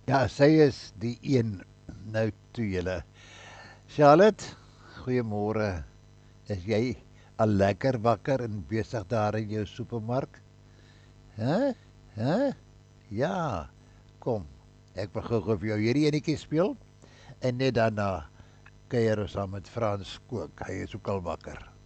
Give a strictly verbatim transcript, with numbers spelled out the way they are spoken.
Ja, sy is die een. Nou toe julle. Charlotte, goeiemôre. Is jy al lekker wakker en besig daar in jou supermark? Hæ? Hæ? Ja. Kom. Ek wil gou-gou vir jou hierdie enetjie speel en net daarna kuier ons saam met Frans kook. Hy is ook al wakker.